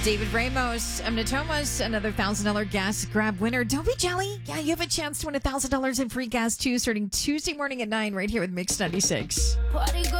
David Ramos, Emna Thomas, another $1,000 gas grab winner. Don't be jelly. Yeah, you have a chance to win $1,000 in free gas too, starting Tuesday morning at 9 right here with Mix 96. Party